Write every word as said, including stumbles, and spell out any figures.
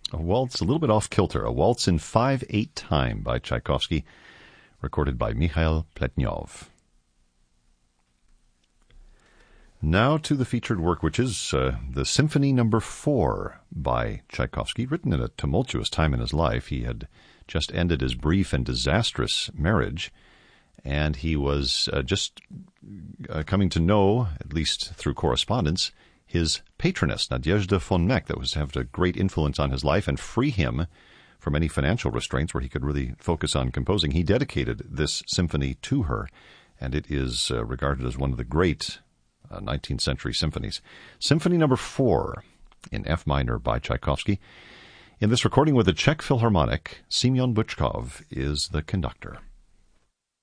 A waltz, a little bit off kilter, a waltz in five eight time by Tchaikovsky, recorded by Mikhail Pletnyov. Now to the featured work, which is uh, the Symphony Number Four by Tchaikovsky, written in a tumultuous time in his life. He had just ended his brief and disastrous marriage, and he was uh, just uh, coming to know, at least through correspondence, his patroness, Nadezhda von Meck, that was to have a great influence on his life and free him from any financial restraints where he could really focus on composing. He dedicated this symphony to her, and it is uh, regarded as one of the great uh, nineteenth century symphonies. Symphony Number Four in F minor by Tchaikovsky. In this recording with the Czech Philharmonic, Semyon Bychkov is the conductor.